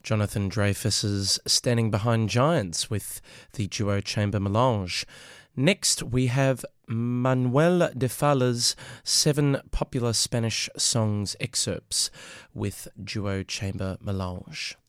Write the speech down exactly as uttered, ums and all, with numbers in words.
Jonathan Dreyfus's Standing Behind Giants with the duo Chamber Melange. Next, we have Manuel de Fala's Seven Popular Spanish Songs excerpts with duo Chamber Melange.